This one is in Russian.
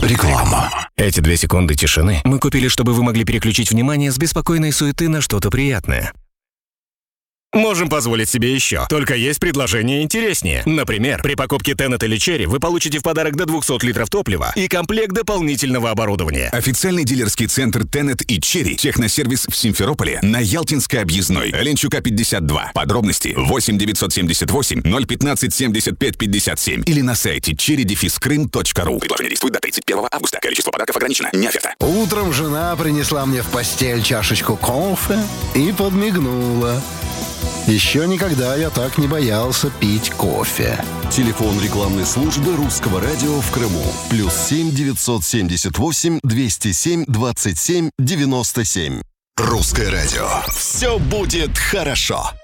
Реклама. Эти 2 секунды тишины мы купили, чтобы вы могли переключить внимание с беспокойной суеты на что-то приятное. Можем позволить себе еще. Только есть предложение интереснее. Например, при покупке Tenet или Cherry вы получите в подарок до 200 литров топлива и комплект дополнительного оборудования. Официальный дилерский центр Tenet и Cherry. Техносервис в Симферополе на Ялтинской объездной. Ленчука 52. Подробности 8 978 015 75 57 или на сайте cherry-krym.ru. Предложение действует до 31 августа. Количество подарков ограничено. Не оферта. Утром жена принесла мне в постель чашечку кофе и подмигнула. Еще никогда я так не боялся пить кофе. Телефон рекламной службы Русского радио в Крыму. +7 978 207 27 97. Русское радио. Все будет хорошо.